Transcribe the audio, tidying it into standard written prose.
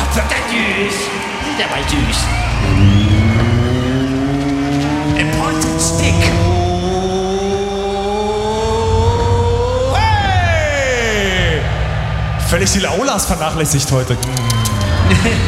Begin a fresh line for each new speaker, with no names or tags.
wird der süß. Der war süß. Important Stick.
Hey! Völlig die Aulas vernachlässigt heute.